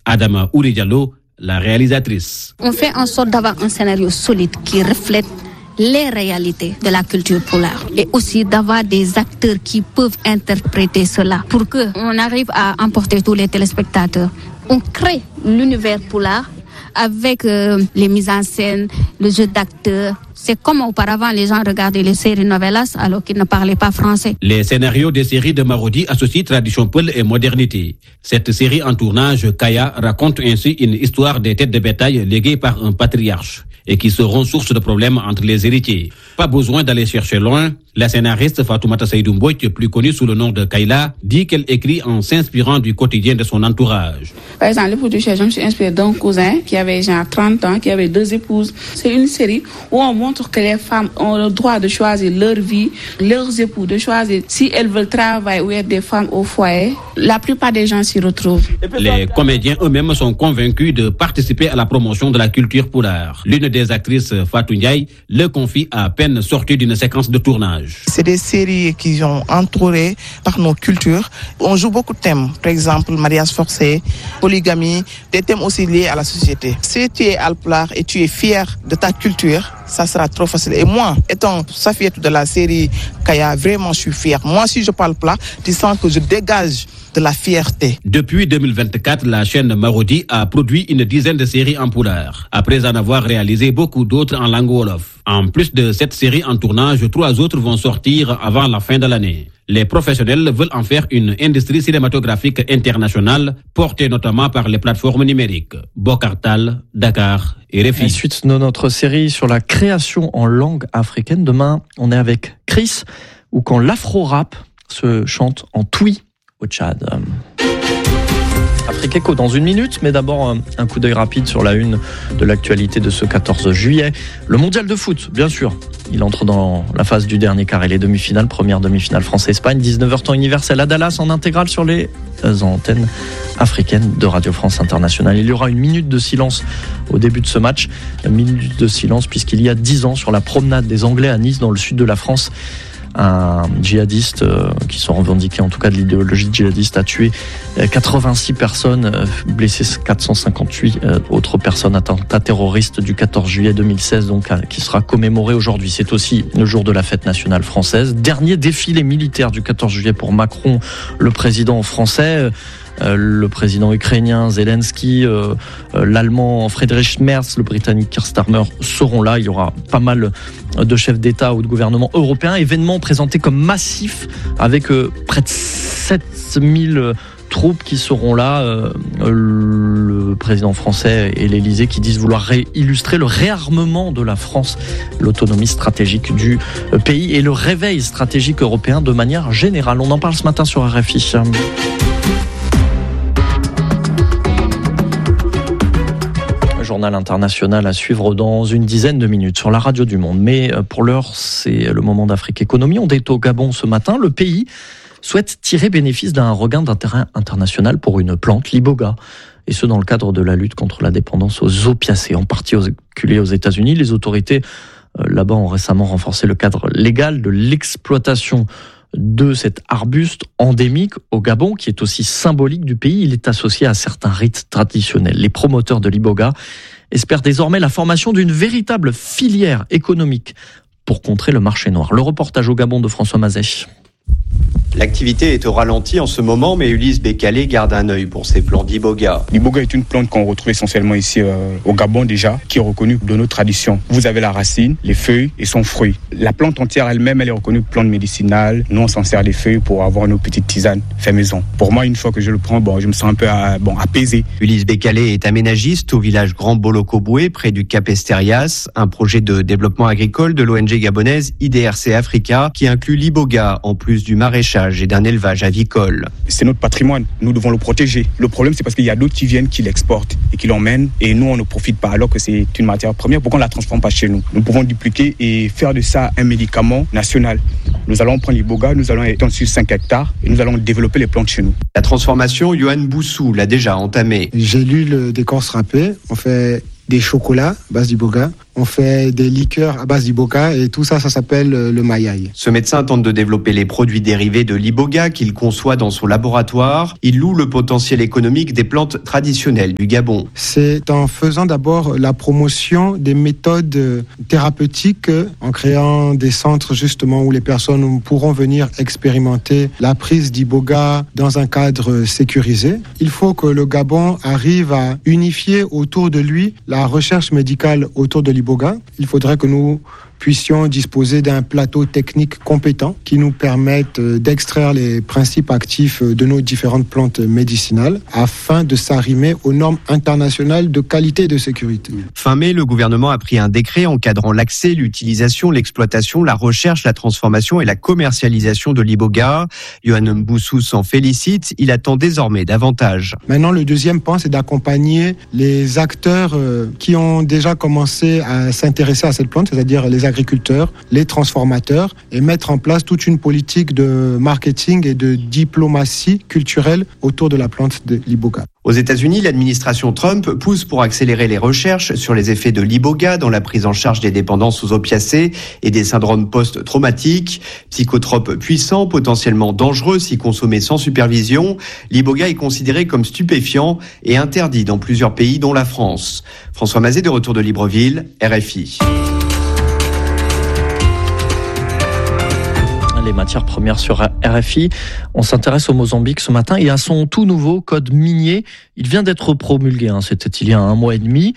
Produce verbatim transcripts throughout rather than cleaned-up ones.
Adama Ouri Diallo, la réalisatrice. On fait en sorte d'avoir un scénario solide qui reflète les réalités de la culture poulard et aussi d'avoir des acteurs qui peuvent interpréter cela pour qu'on arrive à emporter tous les téléspectateurs. On crée l'univers poulard avec euh, les mises en scène, le jeu d'acteurs. C'est comme auparavant les gens regardaient les séries novelas alors qu'ils ne parlaient pas français. Les scénarios des séries de Marodi associent tradition peul et modernité. Cette série en tournage, Kaya, raconte ainsi une histoire des têtes de bétail léguées par un patriarche et qui seront source de problèmes entre les héritiers. Pas besoin d'aller chercher loin. La scénariste Fatoumata Saïdou Mbouy, plus connue sous le nom de Kayla, dit qu'elle écrit en s'inspirant du quotidien de son entourage. Par exemple, pour du je me suis inspirée d'un cousin qui avait genre trente ans, qui avait deux épouses. C'est une série où on montre que les femmes ont le droit de choisir leur vie, leurs époux, de choisir si elles veulent travailler ou être des femmes au foyer. La plupart des gens s'y retrouvent. Les comédiens eux-mêmes sont convaincus de participer à la promotion de la culture poulard. L'une des actrices, Fatou Ndiaye, le confie à peine sortie d'une séquence de tournage. C'est des séries qui sont entourées par nos cultures. On joue beaucoup de thèmes, par exemple mariage forcé, polygamie, des thèmes aussi liés à la société. Si tu es alpulaar et tu es fier de ta culture, ça sera trop facile. Et moi, étant Safiatou de la série Kaya, vraiment je suis fier. Moi, si je parle plat, tu sens que je dégage de la fierté. Depuis deux mille vingt-quatre, la chaîne Marodi a produit une dizaine de séries en poulard, après en avoir réalisé beaucoup d'autres en langue wolof. En plus de cette série en tournage, trois autres vont sortir avant la fin de l'année. Les professionnels veulent en faire une industrie cinématographique internationale, portée notamment par les plateformes numériques. Bokartal, Dakar et Refi. Et suite de notre série sur la création en langue africaine, demain on est avec Chris, ou quand l'afro-rap se chante en Twi au Tchad. Afrique Éco dans une minute, mais d'abord un coup d'œil rapide sur la une de l'actualité de ce quatorze juillet. Le mondial de foot, bien sûr. Il entre dans la phase du dernier quart et les demi-finales. Première demi-finale France-Espagne, dix-neuf heures temps universel à Dallas en intégrale sur les antennes africaines de Radio France Internationale. Il y aura une minute de silence au début de ce match. Une minute de silence puisqu'il y a dix ans, sur la promenade des Anglais à Nice, dans le sud de la France, un djihadiste euh, qui sont revendiqués en tout cas de l'idéologie djihadiste a tué euh, quatre-vingt-six personnes, euh, blessé quatre cent cinquante-huit euh, autres personnes. Attentat terroriste du quatorze juillet deux mille seize, donc euh, qui sera commémoré aujourd'hui. C'est aussi le jour de la fête nationale française. Dernier défilé militaire du quatorze juillet pour Macron, le président français. Euh, le président ukrainien Zelensky, euh, euh, l'allemand Friedrich Merz, le britannique Keir Starmer seront là. Il y aura pas mal de chefs d'État ou de gouvernement européens. Événement présenté comme massif avec euh, près de sept mille euh, troupes qui seront là. Euh, le président français et l'Élysée qui disent vouloir ré- illustrer le réarmement de la France, l'autonomie stratégique du euh, pays et le réveil stratégique européen de manière générale. On en parle ce matin sur R F I. Journal international à suivre dans une dizaine de minutes sur la radio du Monde. Mais pour l'heure, c'est le moment d'Afrique Économie. On est au Gabon ce matin. Le pays souhaite tirer bénéfice d'un regain d'intérêt international pour une plante, l'iboga. Et ce, dans le cadre de la lutte contre la dépendance aux opiacés, en partie véhiculée aux États-Unis. Les autorités euh, là-bas ont récemment renforcé le cadre légal de l'exploitation de cet arbuste endémique au Gabon, qui est aussi symbolique du pays. Il est associé à certains rites traditionnels. Les promoteurs de l'iboga espèrent désormais la formation d'une véritable filière économique pour contrer le marché noir. Le reportage au Gabon de François Mazet. L'activité est au ralenti en ce moment, mais Ulysse Bécalé garde un œil pour ces plants d'iboga. L'iboga est une plante qu'on retrouve essentiellement ici euh, au Gabon déjà, qui est reconnue de nos traditions. Vous avez la racine, les feuilles et son fruit. La plante entière elle-même, elle est reconnue plante médicinale. Nous, on s'en sert les feuilles pour avoir nos petites tisanes fait maison. Pour moi, une fois que je le prends, bon, je me sens un peu euh, bon, apaisé. Ulysse Bécalé est aménagiste au village Grand Bolokoboué, près du Cap Esterias, un projet de développement agricole de l'O N G gabonaise I D R C Africa qui inclut l'iboga en plus du maraîchage et d'un élevage avicole. C'est notre patrimoine, nous devons le protéger. Le problème, c'est parce qu'il y a d'autres qui viennent, qui l'exportent et qui l'emmènent, et nous, on ne profite pas, alors que c'est une matière première. Pourquoi on ne la transforme pas chez nous? Nous pouvons dupliquer et faire de ça un médicament national. Nous allons prendre l'iboga, nous allons étendre sur cinq hectares et nous allons développer les plantes chez nous. La transformation, Johan Boussou l'a déjà entamée. J'ai lu le décor râpé, on fait des chocolats à base d'iboga, on fait des liqueurs à base d'iboga et tout ça, ça s'appelle le mayai. Ce médecin tente de développer les produits dérivés de l'iboga qu'il conçoit dans son laboratoire. Il loue le potentiel économique des plantes traditionnelles du Gabon. C'est en faisant d'abord la promotion des méthodes thérapeutiques, en créant des centres justement où les personnes pourront venir expérimenter la prise d'iboga dans un cadre sécurisé. Il faut que le Gabon arrive à unifier autour de lui la recherche médicale autour de l'iboga. Il faudrait que nous puissions disposer d'un plateau technique compétent qui nous permette d'extraire les principes actifs de nos différentes plantes médicinales afin de s'arrimer aux normes internationales de qualité et de sécurité. Fin mai, le gouvernement a pris un décret encadrant l'accès, l'utilisation, l'exploitation, la recherche, la transformation et la commercialisation de l'iboga. Yohann Mboussou s'en félicite, il attend désormais davantage. Maintenant, le deuxième point, c'est d'accompagner les acteurs qui ont déjà commencé à s'intéresser à cette plante, c'est-à-dire les agriculteurs, les transformateurs, et mettre en place toute une politique de marketing et de diplomatie culturelle autour de la plante de l'iboga. Aux États-Unis, l'administration Trump pousse pour accélérer les recherches sur les effets de l'iboga dans la prise en charge des dépendances aux opiacés et des syndromes post-traumatiques. Psychotrope puissant, potentiellement dangereux si consommé sans supervision, l'iboga est considéré comme stupéfiant et interdit dans plusieurs pays dont la France. François Mazet de retour de Libreville, R F I. Les matières premières sur R F I. On s'intéresse au Mozambique ce matin et à son tout nouveau code minier. Il vient d'être promulgué, hein, c'était il y a un mois et demi.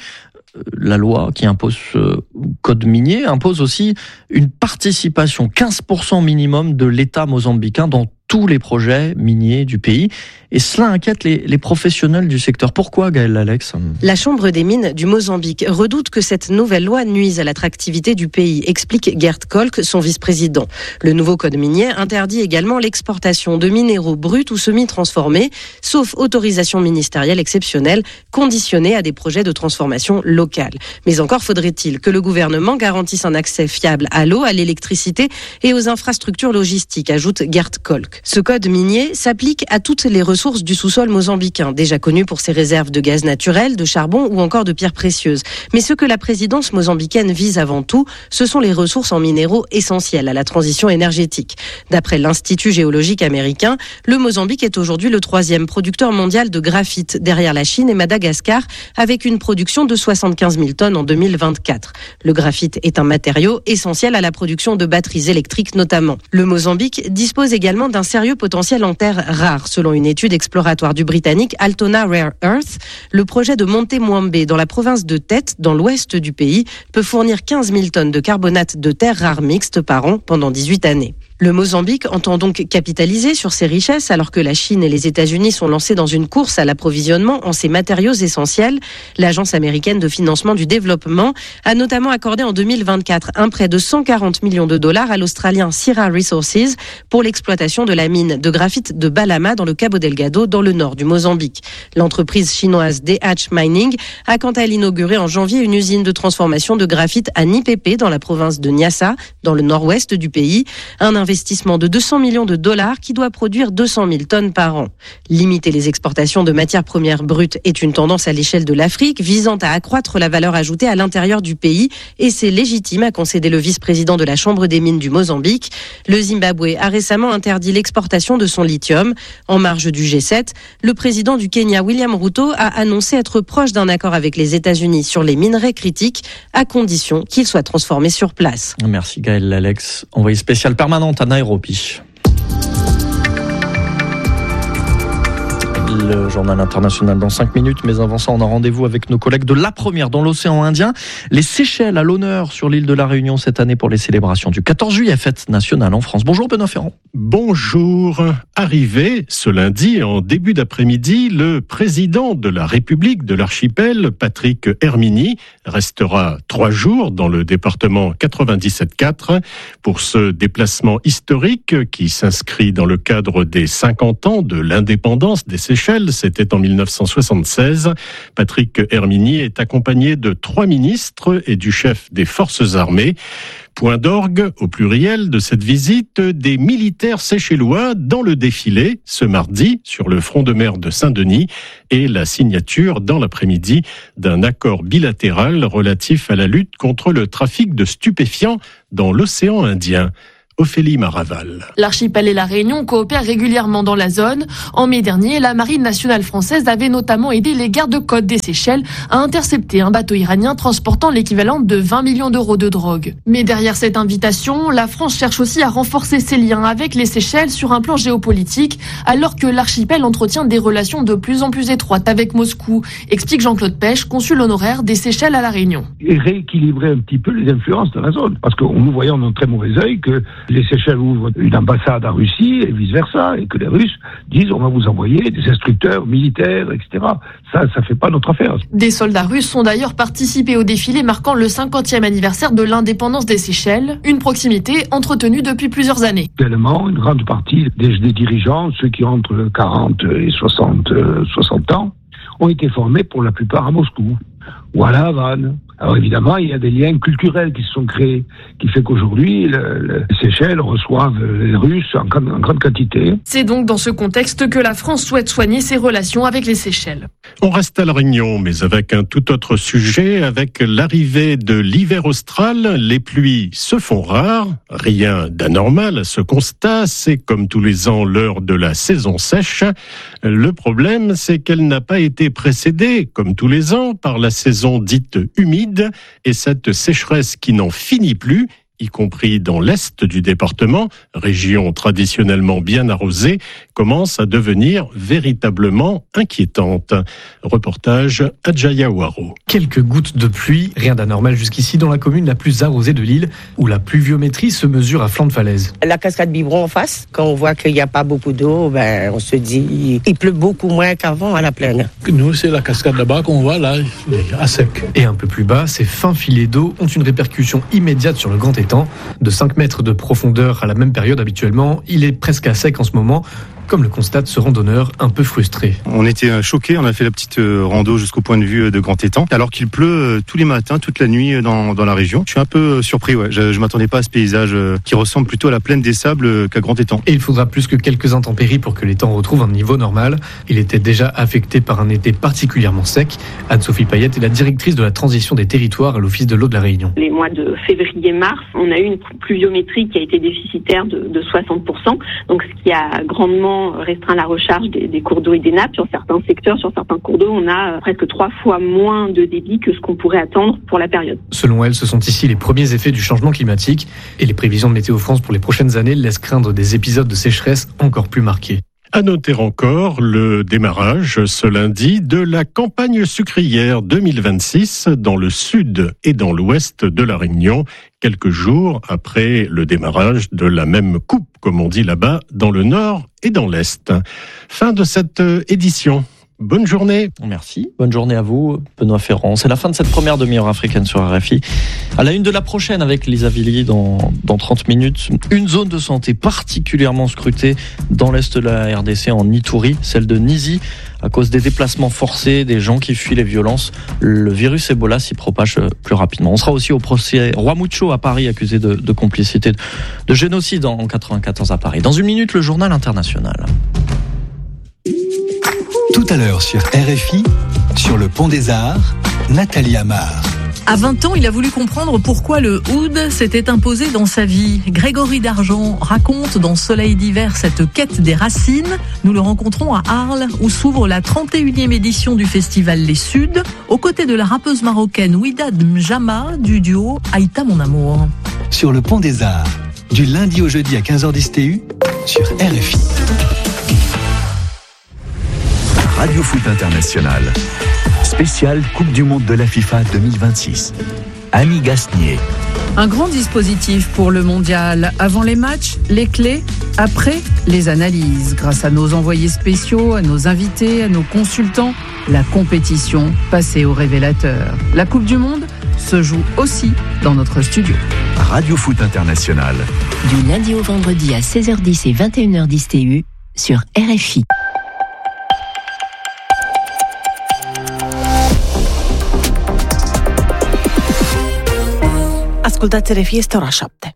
La loi qui impose ce code minier impose aussi une participation quinze pour cent minimum de l'État mozambicain dans tous les projets miniers du pays. Et cela inquiète les, les professionnels du secteur. Pourquoi, Gaël Alex ? La Chambre des mines du Mozambique redoute que cette nouvelle loi nuise à l'attractivité du pays, explique Gert Kolk, son vice-président. Le nouveau code minier interdit également l'exportation de minéraux bruts ou semi-transformés, sauf autorisation ministérielle exceptionnelle, conditionnée à des projets de transformation locale. Mais encore faudrait-il que le gouvernement garantisse un accès fiable à l'eau, à l'électricité et aux infrastructures logistiques, ajoute Gert Kolk. Ce code minier s'applique à toutes les ressources du sous-sol mozambicain, déjà connu pour ses réserves de gaz naturel, de charbon ou encore de pierres précieuses. Mais ce que la présidence mozambicaine vise avant tout, ce sont les ressources en minéraux essentielles à la transition énergétique. D'après l'Institut géologique américain, le Mozambique est aujourd'hui le troisième producteur mondial de graphite, derrière la Chine et Madagascar, avec une production de soixante-quinze mille tonnes en deux mille vingt-quatre. Le graphite est un matériau essentiel à la production de batteries électriques notamment. Le Mozambique dispose également d'un sérieux potentiel en terres rares, selon une étude exploratoire du britannique Altona Rare Earth. Le projet de Monte Mwambe dans la province de Tete, dans l'ouest du pays, peut fournir quinze mille tonnes de carbonate de terre rare mixte par an pendant dix-huit années. Le Mozambique entend donc capitaliser sur ces richesses alors que la Chine et les États-Unis sont lancés dans une course à l'approvisionnement en ces matériaux essentiels. L'Agence américaine de financement du développement a notamment accordé en deux mille vingt-quatre un prêt de cent quarante millions de dollars à l'Australien Syrah Resources pour l'exploitation de la mine de graphite de Balama dans le Cabo Delgado, dans le nord du Mozambique. L'entreprise chinoise D H Mining a quant à elle inauguré en janvier une usine de transformation de graphite à Nipepe dans la province de Niassa, dans le nord-ouest du pays. Un investissement de deux cents millions de dollars qui doit produire deux cent mille tonnes par an. Limiter les exportations de matières premières brutes est une tendance à l'échelle de l'Afrique visant à accroître la valeur ajoutée à l'intérieur du pays et c'est légitime, a concédé le vice-président de la Chambre des mines du Mozambique. Le Zimbabwe a récemment interdit l'exportation de son lithium. En marge du G sept, le président du Kenya, William Ruto, a annoncé être proche d'un accord avec les États-Unis sur les minerais critiques à condition qu'ils soient transformés sur place. Merci Gaël Alex, envoyé spécial permanente à Nairobi. Le journal international dans cinq minutes, mais avant ça, on a rendez-vous avec nos collègues de La Première dans l'océan Indien. Les Seychelles à l'honneur sur l'île de la Réunion cette année pour les célébrations du quatorze juillet, fête nationale en France. Bonjour Benoît Ferrand. Bonjour. Arrivé ce lundi en début d'après-midi, le président de la République de l'archipel, Patrick Herminy, restera trois jours dans le département quatre-vingt-dix-sept quatre pour ce déplacement historique qui s'inscrit dans le cadre des cinquante ans de l'indépendance des Seychelles Seychelles, c'était en mille neuf cent soixante-seize. Patrick Herminy est accompagné de trois ministres et du chef des forces armées. Point d'orgue, au pluriel, de cette visite, des militaires seychellois dans le défilé, ce mardi, sur le front de mer de Saint-Denis, et la signature, dans l'après-midi, d'un accord bilatéral relatif à la lutte contre le trafic de stupéfiants dans l'océan Indien. Ophélie Maraval. L'archipel et la Réunion coopèrent régulièrement dans la zone. En mai dernier, la Marine nationale française avait notamment aidé les gardes-côtes des Seychelles à intercepter un bateau iranien transportant l'équivalent de vingt millions d'euros de drogue. Mais derrière cette invitation, la France cherche aussi à renforcer ses liens avec les Seychelles sur un plan géopolitique, alors que l'archipel entretient des relations de plus en plus étroites avec Moscou, explique Jean-Claude Pêche, consul honoraire des Seychelles à la Réunion. Et rééquilibrer un petit peu les influences dans la zone, parce que nous voyons d'un très mauvais œil que les Seychelles ouvrent une ambassade à Russie et vice-versa, et que les Russes disent on va vous envoyer des instructeurs militaires, et cetera. Ça, ça fait pas notre affaire. Des soldats russes ont d'ailleurs participé au défilé marquant le cinquantième anniversaire de l'indépendance des Seychelles, une proximité entretenue depuis plusieurs années. Également, une grande partie des, des dirigeants, ceux qui ont entre quarante et soixante, soixante ans, ont été formés pour la plupart à Moscou ou à La Havane. Alors évidemment, il y a des liens culturels qui se sont créés, qui fait qu'aujourd'hui, le, le, les Seychelles reçoivent les Russes en, en grande quantité. C'est donc dans ce contexte que la France souhaite soigner ses relations avec les Seychelles. On reste à La Réunion, mais avec un tout autre sujet. Avec l'arrivée de l'hiver austral, les pluies se font rares. Rien d'anormal à ce constat, c'est comme tous les ans l'heure de la saison sèche. Le problème, c'est qu'elle n'a pas été précédée, comme tous les ans, par la saison dite humide. Et cette sécheresse qui n'en finit plus, y compris dans l'est du département, région traditionnellement bien arrosée, commence à devenir véritablement inquiétante. Reportage Adjaya Waro. Quelques gouttes de pluie, rien d'anormal jusqu'ici dans la commune la plus arrosée de l'île, où la pluviométrie se mesure à flanc de falaise. La cascade Biberon en face, quand on voit qu'il n'y a pas beaucoup d'eau, ben, on se dit il pleut beaucoup moins qu'avant à la plaine. Nous, c'est la cascade là-bas qu'on voit là, à sec. Et un peu plus bas, ces fins filets d'eau ont une répercussion immédiate sur le grand étang. De cinq mètres de profondeur à la même période habituellement, il est presque à sec en ce moment, comme le constate ce randonneur un peu frustré. On était choqués, on a fait la petite rando jusqu'au point de vue de Grand Étang, alors qu'il pleut tous les matins, toute la nuit dans, dans la région. Je suis un peu surpris, ouais. je ne m'attendais pas à ce paysage qui ressemble plutôt à la plaine des Sables qu'à Grand Étang. Et il faudra plus que quelques intempéries pour que l'étang retrouve un niveau normal. Il était déjà affecté par un été particulièrement sec. Anne-Sophie Payette est la directrice de la transition des territoires à l'Office de l'eau de la Réunion. Les mois de février-mars, on a eu une pluviométrie qui a été déficitaire de, de soixante pour cent, donc ce qui a grandement restreint la recharge des, des cours d'eau et des nappes. Sur certains secteurs, sur certains cours d'eau, on a presque trois fois moins de débit que ce qu'on pourrait attendre pour la période. Selon elle, ce sont ici les premiers effets du changement climatique et les prévisions de Météo France pour les prochaines années laissent craindre des épisodes de sécheresse encore plus marqués. À noter encore le démarrage ce lundi de la campagne sucrière deux mille vingt-six dans le sud et dans l'ouest de la Réunion, quelques jours après le démarrage de la même coupe, comme on dit là-bas, dans le nord et dans l'est. Fin de cette édition. Bonne journée. Merci. Bonne journée à vous, Benoît Ferrand. C'est la fin de cette première demi-heure africaine sur R F I. À la une de la prochaine avec Lisa Villiers dans, dans trente minutes. Une zone de santé particulièrement scrutée dans l'est de la R D C, en Ituri, celle de Nizi. À cause des déplacements forcés, des gens qui fuient les violences, le virus Ebola s'y propage plus rapidement. On sera aussi au procès Roi Mucho à Paris, accusé de, de complicité de génocide en quatre-vingt-quatorze à Paris. Dans une minute, le journal international. Tout à l'heure sur R F I, sur le pont des Arts, Nathalie Amar. À vingt ans, il a voulu comprendre pourquoi le oud s'était imposé dans sa vie. Grégory Dargent raconte dans Soleil d'hiver cette quête des racines. Nous le rencontrons à Arles, où s'ouvre la trente et unième édition du festival Les Suds, aux côtés de la rappeuse marocaine Ouidad Mjama du duo Aïta Mon Amour. Sur le pont des Arts, du lundi au jeudi à quinze heures dix T U, sur R F I. Radio Foot International, spécial Coupe du Monde de la FIFA deux mille vingt-six. Annie Gasnier. Un grand dispositif pour le mondial. Avant les matchs, les clés. Après, les analyses. Grâce à nos envoyés spéciaux, à nos invités, à nos consultants, la compétition passée au révélateur. La Coupe du Monde se joue aussi dans notre studio. Radio Foot International. Du lundi au vendredi à seize heures dix et vingt et une heures dix T U sur R F I. Ascultați R F I, este ora șapte.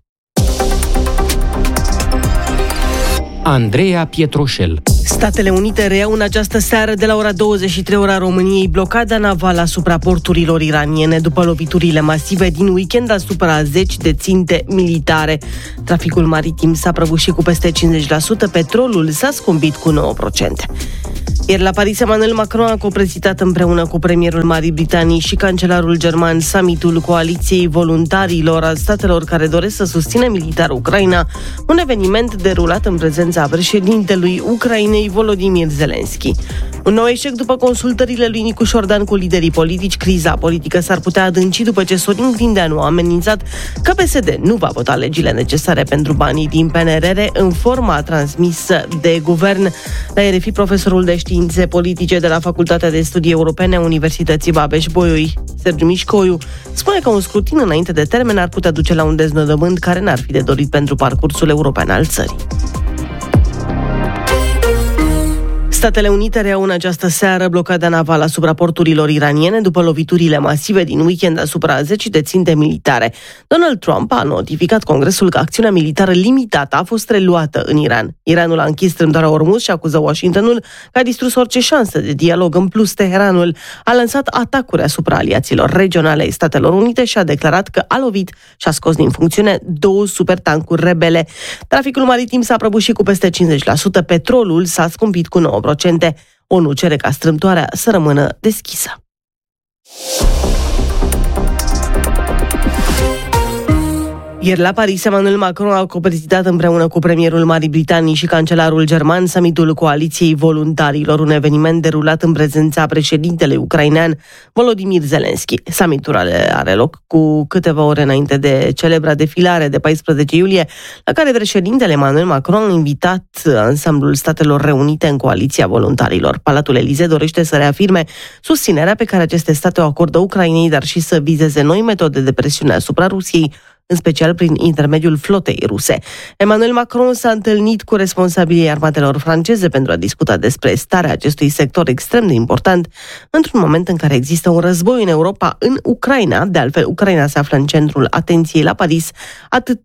Andreea Pietroșel. Statele Unite reiau în această seară de la ora douăzeci și trei ora României blocada navală asupra porturilor iraniene după loviturile masive din weekend asupra zeci de ținte militare. Traficul maritim s-a prăbușit cu peste cincizeci la sută, petrolul s-a scumpit cu nouă la sută. Ieri la Paris, Emmanuel Macron a coprezidat împreună cu premierul Marii Britanii și cancelarul german summitul coaliției voluntarilor a statelor care doresc să susțină militar Ucraina, un eveniment derulat în prezența președintelui Ucrainei Volodymyr Zelensky. Un nou eșec după consultările lui Nicu Șordan cu liderii politici. Criza politică s-ar putea adânci după ce Sorin Grindeanu a amenințat că P S D nu va vota legile necesare pentru banii din P N R R în forma transmisă de guvern. La R F I, profesorul de științe politice de la Facultatea de Studii Europene a Universității Babeș-Bolyai, Sergiu Mișcoiu, spune că un scrutin înainte de termen ar putea duce la un deznodământ care n-ar fi de dorit pentru parcursul european al țării. Statele Unite reiau în această seară blocada navală asupra porturilor iraniene după loviturile masive din weekend asupra zeci de ținte militare. Donald Trump a notificat Congresul că acțiunea militară limitată a fost reluată în Iran. Iranul a închis strâmtoarea Ormuz și acuză Washingtonul că a distrus orice șansă de dialog. În plus, Teheranul a lansat atacuri asupra aliaților regionale ai Statelor Unite și a declarat că a lovit și a scos din funcțiune două supertancuri rebele. Traficul maritim s-a prăbușit cu peste cincizeci la sută, petrolul s-a scumpit cu nouă la sută. O N U cere ca strâmtoarea să rămână deschisă. Ieri la Paris, Emmanuel Macron a coprezidat împreună cu premierul Marii Britanii și cancelarul german summitul coaliției voluntarilor, un eveniment derulat în prezența președintelui ucrainean Volodymyr Zelensky. Summitul are loc cu câteva ore înainte de celebra defilare de paisprezece iulie, la care președintele Emmanuel Macron a invitat ansamblul Statelor Reunite în coaliția voluntarilor. Palatul Elysee dorește să reafirme susținerea pe care aceste state o acordă Ucrainei, dar și să vizeze noi metode de presiune asupra Rusiei, în special prin intermediul flotei ruse. Emmanuel Macron s-a întâlnit cu responsabilii armatelor franceze pentru a discuta despre starea acestui sector extrem de important, într-un moment în care există un război în Europa, în Ucraina. De altfel, Ucraina se află în centrul atenției la Paris, atât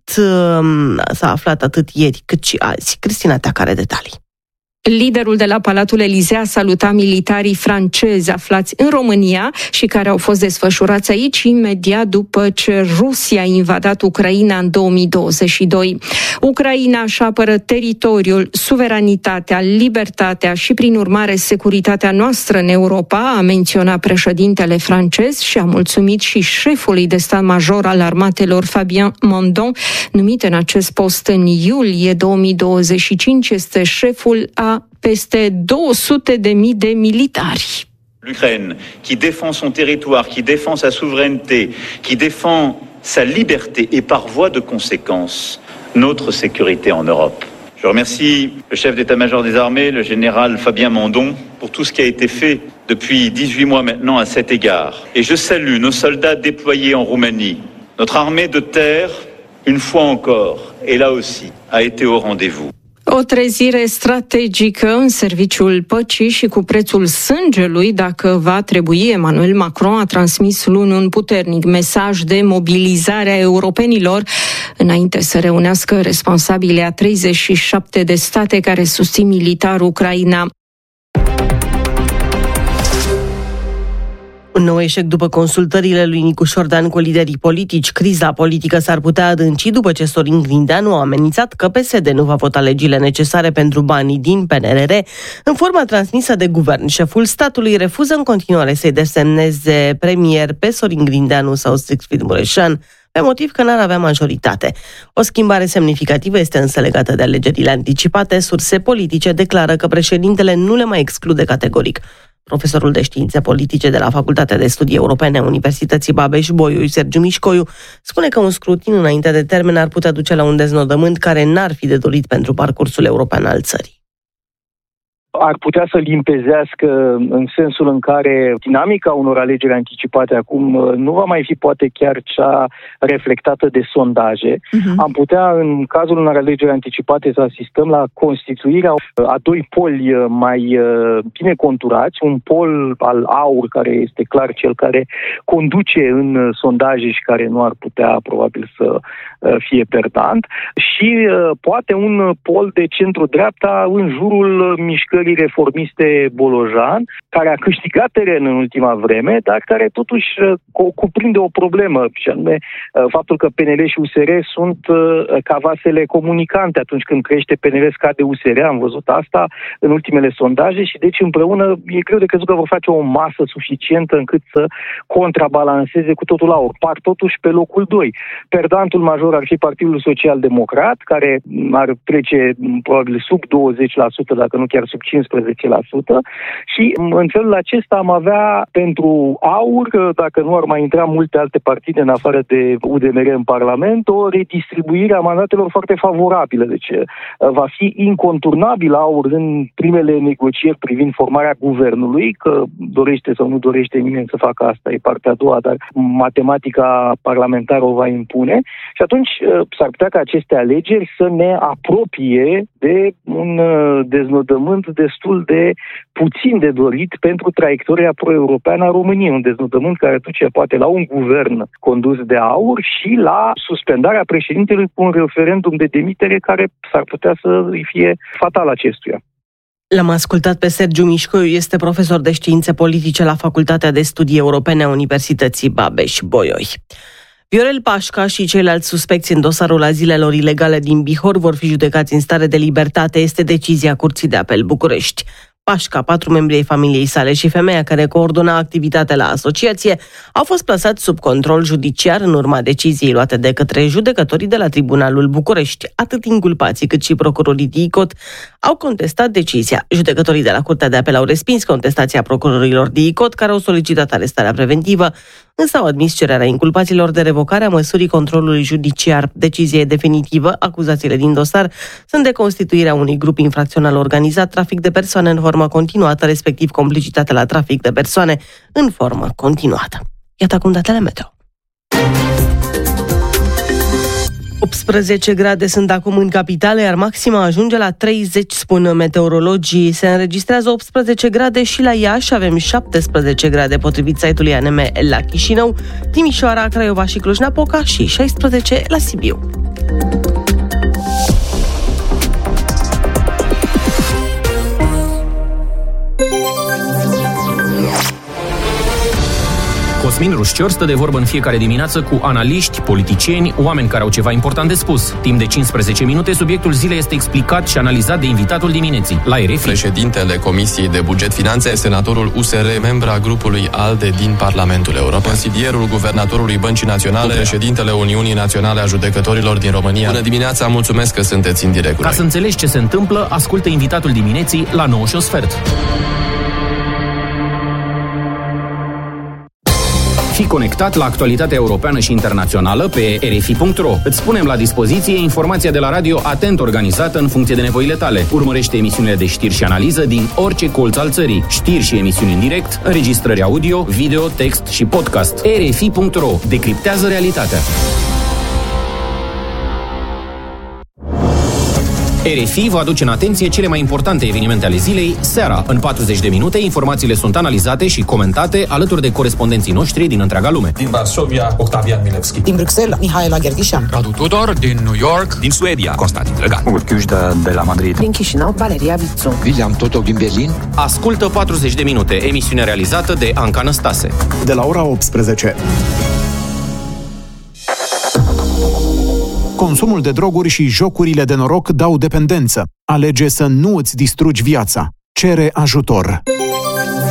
s-a aflat atât ieri cât și azi. Cristina Teac are detalii. Liderul de la Palatul Elysee a salutat militarii francezi aflați în România și care au fost desfășurați aici imediat după ce Rusia a invadat Ucraina în două mii douăzeci și doi. Ucraina își apără teritoriul, suveranitatea, libertatea și, prin urmare, securitatea noastră în Europa, a menționat președintele francez și a mulțumit și șefului de stat major al armatelor Fabien Mondon, numit în acest post în iulie două mii douăzeci și cinci, este șeful a peste două sute de mii de militari. L'Ukraine, qui défend son territoire, qui défend sa souveraineté, qui défend sa liberté et par voie de conséquence, notre sécurité en Europe. Je remercie le chef d'état-major des armées, le général Fabien Mondon, pour tout ce qui a été fait depuis dix-huit mois maintenant à cet égard. Et je salue nos soldats déployés en Roumanie. Notre armée de terre, une fois encore, et là aussi, a été au rendez-vous. O trezire strategică în serviciul păcii și cu prețul sângelui, dacă va trebui. Emmanuel Macron a transmis luni un puternic mesaj de mobilizare a europenilor înainte să reunească responsabile a treizeci și șapte de state care susțin militar Ucraina. Un nou eșec după consultările lui Nicu Șordan cu liderii politici. Criza politică s-ar putea adânci după ce Sorin Grindeanu a amenințat că P S D nu va vota legile necesare pentru banii din P N R R în forma transmisă de guvern. Șeful statului refuză în continuare să-i desemneze premier pe Sorin Grindeanu sau Siegfried Mureșan, pe motiv că n-ar avea majoritate. O schimbare semnificativă este însă legată de alegerile anticipate. Surse politice declară că președintele nu le mai exclude categoric. Profesorul de științe politice de la Facultatea de Studii Europene a Universității Babeș-Bolyai, Sergiu Mișcoiu, spune că un scrutin înainte de termen ar putea duce la un deznodământ care n-ar fi de dorit pentru parcursul european al țării. ar putea să limpezească în sensul în care dinamica unor alegeri anticipate acum nu va mai fi poate chiar cea reflectată de sondaje. Uh-huh. Am putea, în cazul unor alegeri anticipate, să asistăm la constituirea a doi poli mai bine conturați, un pol al AUR, care este clar cel care conduce în sondaje și care nu ar putea probabil să fie perdant, și poate un pol de centru-dreapta în jurul mișcării reformiste Bolojan, care a câștigat teren în ultima vreme, dar care totuși cuprinde o problemă, și anume faptul că P N L și U S R sunt ca vasele comunicante. Atunci când crește P N L, scade U S R, am văzut asta în ultimele sondaje, și deci împreună e greu de crezut că vor face o masă suficientă încât să contrabalanceze cu totul AUR. Par totuși pe locul doi. Perdantul major ar fi Partidul Social-Democrat, care ar trece probabil sub douăzeci la sută, dacă nu chiar sub cincisprezece la sută, și în felul acesta am avea pentru AUR, dacă nu ar mai intra multe alte partide în afară de U D M R în Parlament, o redistribuire a mandatelor foarte favorabilă. Deci va fi inconturnabil AUR în primele negocieri privind formarea guvernului, că dorește sau nu dorește nimeni să facă asta, e partea a doua, dar matematica parlamentară o va impune, și atunci s-ar putea ca aceste alegeri să ne apropie de un deznodământ destul de puțin de dorit pentru traiectoria pro-europeană a României, un deznodământ care duce poate la un guvern condus de AUR și la suspendarea președintelui cu un referendum de demitere care s-ar putea să îi fie fatal acestuia. L-am ascultat pe Sergiu Mișcoiu, este profesor de științe politice la Facultatea de Studii Europene a Universității Babeș-Bolyai. Viorel Pașca și ceilalți suspecți în dosarul azilelor ilegale din Bihor vor fi judecați în stare de libertate, este decizia Curții de Apel București. Pașca, patru membri ai familiei sale și femeia care coordona activitatea la asociație au fost plasați sub control judiciar în urma deciziei luate de către judecătorii de la Tribunalul București. Atât inculpații cât și procurorii DICOT au contestat decizia. Judecătorii de la Curtea de Apel au respins contestația procurorilor DICOT, care au solicitat arestarea preventivă, însă au admis cererea inculpaților de revocare a măsurii controlului judiciar. Decizie definitivă, acuzațiile din dosar sunt de constituirea unui grup infracțional organizat, trafic de persoane în formă continuată, respectiv complicitate la trafic de persoane în formă continuată. Iată acum datele meteo. optsprezece grade sunt acum în capitală, iar maxima ajunge la treizeci, spun meteorologii. Se înregistrează optsprezece grade și la Iași, avem șaptesprezece grade potrivit site-ului A N M la Chișinău, Timișoara, Craiova și Cluj-Napoca și șaisprezece la Sibiu. Cosmin Rușcior stă de vorbă în fiecare dimineață cu analiști, politicieni, oameni care au ceva important de spus. Timp de cincisprezece minute, subiectul zilei este explicat și analizat de invitatul dimineții, la R F I. Președintele Comisiei de Buget Finanțe, senatorul U S R, membra grupului ALDE din Parlamentul European, consilierul guvernatorului Băncii Naționale, președintele Uniunii Naționale a Judecătorilor din România. Bună dimineața, mulțumesc că sunteți în direct. Ca să înțelegi ce se întâmplă, ascultă invitatul dimineții la nouă și un sfert. Fii conectat la actualitatea europeană și internațională pe r f i punct r o. Îți spunem la dispoziție informația de la radio atent organizată în funcție de nevoile tale. Urmărește emisiunile de știri și analiză din orice colț al țării. Știri și emisiuni în direct, înregistrări audio, video, text și podcast. r f i punct r o. Decriptează realitatea. R F I vă aduce în atenție cele mai importante evenimente ale zilei, seara. În patruzeci de minute, informațiile sunt analizate și comentate alături de corespondenții noștri din întreaga lume. Din Varsovia, Octavian Milevski. Din Bruxelles, Mihaela Gherghișan. Radu Tudor, din New York. Din Suedia, Constantin Drăgan. Urchiușda de la Madrid. Din Chișinău, Valeria Vițu. William Totoc din Berlin. Ascultă patruzeci de minute, emisiune realizată de Anca Năstase. De la ora optsprezece. Consumul de droguri și jocurile de noroc dau dependență. Alege să nu îți distrugi viața. Cere ajutor.